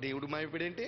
దేవుడు మాయపడేంటి?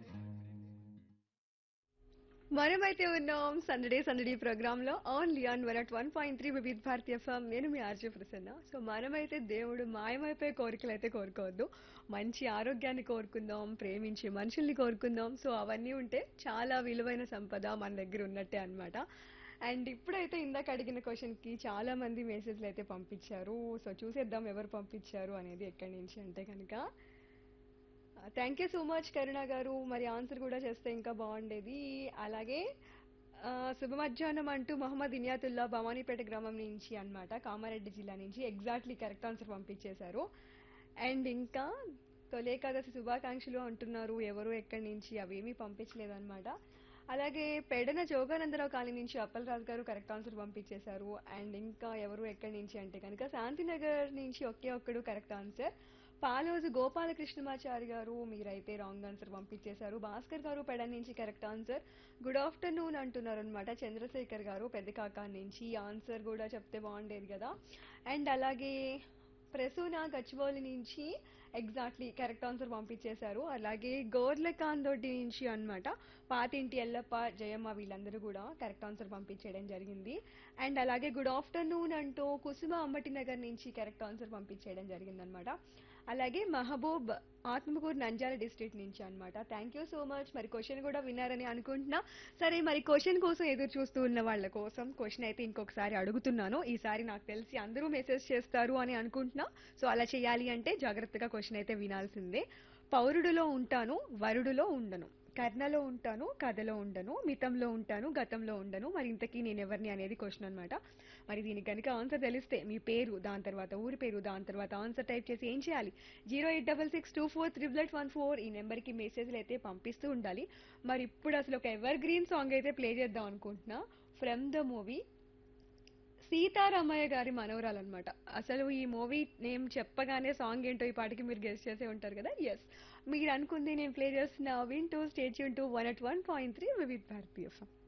మనమైతే ఉన్నాం సందడే సందడి ప్రోగ్రామ్ లో ఓన్లీ ఆన్ 101.3 వివిధ భారతీయ ఎఫ్ఎం. నేను మీ ఆర్జే ప్రసన్న. సో మనమైతే దేవుడు మాయమైపోయే కోరికలు అయితే కోరుకోవద్దు, మంచి ఆరోగ్యాన్ని కోరుకుందాం, ప్రేమించే మనుషుల్ని కోరుకుందాం. సో అవన్నీ ఉంటే చాలా విలువైన సంపద మన దగ్గర ఉన్నట్టే అన్నమాట. అండ్ ఇప్పుడైతే ఇందాక అడిగిన క్వశ్చన్ కి చాలా మంది మెసేజ్లు అయితే పంపించారు. సో చూసేద్దాం ఎవరు పంపించారు అనేది ఎక్కడి నుంచి అంటే కనుక. థ్యాంక్ యూ సో మచ్ కరుణ గారు. మరి ఆన్సర్ కూడా చేస్తే ఇంకా బాగుండేది. అలాగే ఆ, శుభ మధ్యాహ్నం అంటూ మహమ్మద్ ఇనియాతుల్లా భవానీపేట గ్రామం నుంచి అన్నమాట, కామారెడ్డి జిల్లా నుంచి ఎగ్జాక్ట్లీ కరెక్ట్ ఆన్సర్ పంపించేశారు. అండ్ ఇంకా తొలి ఏకాదశి శుభాకాంక్షలు అంటున్నారు, ఎవరు ఎక్కడి నుంచి అవేమీ పంపించలేదన్నమాట. అలాగే పెడన జోగానందరావు కాలనీ నుంచి అప్పలరాజు గారు కరెక్ట్ ఆన్సర్ పంపించేశారు. అండ్ ఇంకా ఎవరు ఎక్కడి నుంచి అంటే కనుక శాంతినగర్ నుంచి ఒకే ఒక్కడు కరెక్ట్ ఆన్సర్. పాలోజు గోపాలకృష్ణమాచారి గారు మీరైతే రాంగ్ ఆన్సర్ పంపించేశారు. భాస్కర్ గారు పెడ నుంచి కరెక్ట్ ఆన్సర్. గుడ్ ఆఫ్టర్నూన్ అంటున్నారు అనమాట చంద్రశేఖర్ గారు పెద్దకాక నుంచి. ఆన్సర్ కూడా చెప్తే బాగుండేది కదా. అండ్ అలాగే ప్రసూన గచ్చిబౌలి నుంచి ఎగ్జాక్ట్లీ కరెక్ట్ ఆన్సర్ పంపించేశారు. అలాగే గోర్లకాన్ దొడ్డి నుంచి అన్నమాట పాతింటి ఎల్లప్ప జయమ్మ వీళ్ళందరూ కూడా కరెక్ట్ ఆన్సర్ పంపించేయడం జరిగింది. అండ్ అలాగే గుడ్ ఆఫ్టర్నూన్ అంటూ కుసుమ అంబటి నగర్ నుంచి కరెక్ట్ ఆన్సర్ పంపించేయడం జరిగిందనమాట. అలాగే మహబూబ్ ఆత్మకూరు నంద్యాల డిస్ట్రిక్ట్ నుంచి అన్నమాట. Thank you so much. మరి క్వశ్చన్ కూడా విన్నారని అనుకుంటున్నా. సరే మరి క్వశ్చన్ కోసం ఎదురు చూస్తూ ఉన్న వాళ్ళ కోసం క్వశ్చన్ అయితే ఇంకొకసారి అడుగుతున్నాను. ఈసారి నాకు తెలిసి అందరూ మెసేజ్ చేస్తారు అని అనుకుంటున్నా. సో అలా చేయాలి అంటే జాగ్రత్తగా క్వశ్చన్ అయితే వినాల్సిందే. పౌరుడులో ఉంటాను, వరుడులో ఉండను, కర్ణలో ఉంటాను, కథలో ఉండను, మితంలో ఉంటాను, గతంలో ఉండను, మరి ఇంతకీ నేను ఎవరిని అనేది క్వశ్చన్ అన్నమాట. మరి దీనికి కనుక ఆన్సర్ తెలిస్తే మీ పేరు, దాని తర్వాత ఊరి పేరు, దాని తర్వాత ఆన్సర్ టైప్ చేసి ఏం చేయాలి, 08662438814 ఈ నెంబర్కి మెసేజ్లు అయితే పంపిస్తూ ఉండాలి. మరి ఇప్పుడు అసలు ఒక ఎవర్ గ్రీన్ సాంగ్ అయితే ప్లే చేద్దాం అనుకుంటున్నా. ఫ్రమ్ ద మూవీ సీతారామయ్య గారి మనవరాలన్నమాట. అసలు ఈ మూవీ నేమ్ చెప్పగానే సాంగ్ ఏంటో ఈ పాటికి మీరు గెస్ట్ చేసే ఉంటారు కదా. ఎస్, మీరు అనుకుంది నేను ప్లే చేస్తున్న వింటూ స్టేట్ యూన్ టు 101.3 వివిధ భారతీయ